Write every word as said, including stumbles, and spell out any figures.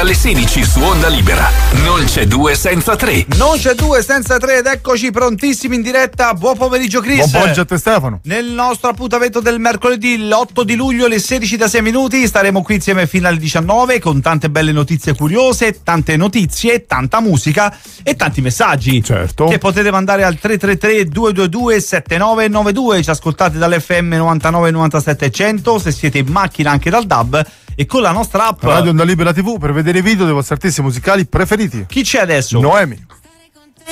alle sedici su Onda Libera. Non c'è due senza tre. Non c'è due senza tre ed eccoci prontissimi in diretta. Buon pomeriggio Chris. Buon pomeriggio a te Stefano. Nel nostro appuntamento del mercoledì l'otto di luglio alle sedici da sei minuti staremo qui insieme fino alle diciannove con tante belle notizie curiose, tante notizie, tanta musica e tanti messaggi. Certo. Che potete mandare al tre tre tre due due due sette nove nove due. Ci ascoltate dall'F M novantanove novantasette cento, se siete in macchina anche dal D A B e con la nostra app Radio Onda Libera tivù per vedere i video dei vostri artisti musicali preferiti. Chi c'è adesso? Noemi.